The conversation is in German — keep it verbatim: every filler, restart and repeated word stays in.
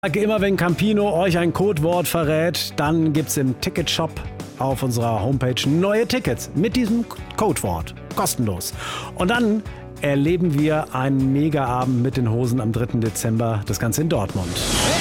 Immer wenn Campino euch ein Codewort verrät, dann gibt es im Ticketshop auf unserer Homepage neue Tickets mit diesem Codewort. Kostenlos. Und dann erleben wir einen Mega-Abend mit den Hosen am dritten Dezember. Das Ganze in Dortmund.